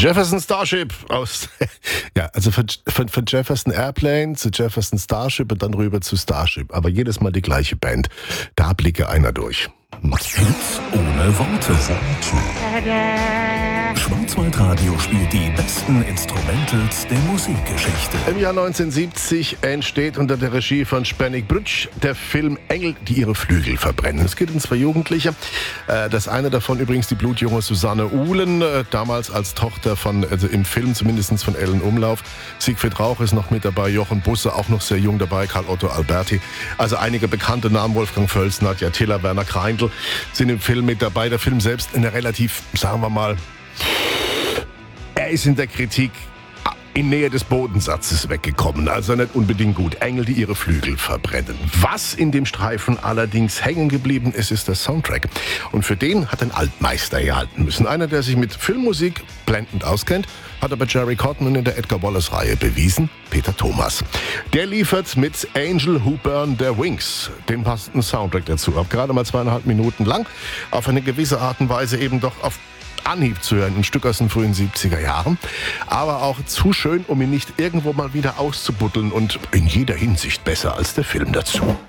Jefferson Starship aus, ja, also von Jefferson Airplane zu Jefferson Starship und dann rüber zu Starship. Aber jedes Mal die gleiche Band. Da blicke einer durch. Hits ohne Worte. Schwarzwaldradio spielt die besten Instrumentals der Musikgeschichte. Im Jahr 1970 entsteht unter der Regie von Zdeněk Brüč der Film Engel, die ihre Flügel verbrennen. Es geht um zwei Jugendliche. Das eine davon übrigens die blutjunge Susanne Uhlen, damals als Tochter von, also im Film zumindest von Ellen Umlauf. Siegfried Rauch ist noch mit dabei, Jochen Busse auch noch sehr jung dabei, Karl Otto Alberti. Also einige bekannte Namen, Wolfgang Völz, Nadja Tiller, Werner Kreindl sind im Film mit dabei. Der Film selbst eine relativ, sagen wir mal, er ist in der Kritik in Nähe des Bodensatzes weggekommen, also nicht unbedingt gut. Engel, die ihre Flügel verbrennen. Was in dem Streifen allerdings hängen geblieben ist, ist der Soundtrack. Und für den hat ein Altmeister herhalten müssen. Einer, der sich mit Filmmusik blendend auskennt, hat aber Jerry Cotman in der Edgar Wallace-Reihe bewiesen, Peter Thomas. Der liefert mit Angel Who Burned Their Wings den passenden Soundtrack dazu. Ab gerade mal 2,5 Minuten lang, auf eine gewisse Art und Weise eben doch auf Anhieb zu hören, ein Stück aus den frühen 70er Jahren, aber auch zu schön, um ihn nicht irgendwo mal wieder auszubuddeln und in jeder Hinsicht besser als der Film dazu.